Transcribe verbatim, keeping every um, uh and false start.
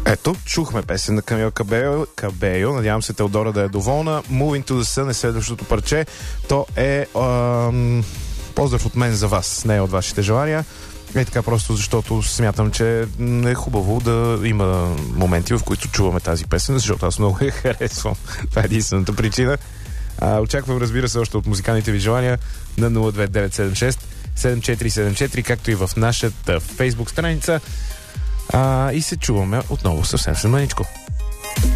Ето, чухме песен на Камила Кабейо, Кабейо. Надявам се Теодора да е доволна. Moving to the Sun е следващото парче. То е ам, поздрав от мен за вас, не е от вашите желания. Е така просто, защото смятам, че е хубаво да има моменти, в които чуваме тази песен, защото аз много я харесвам. Това е единствената причина. А, очаквам, разбира се, още от музикалните ви желания на нула две девет седем шест седем четири седем четири, както и в нашата фейсбук страница. А, и се чуваме отново съвсем след маничко.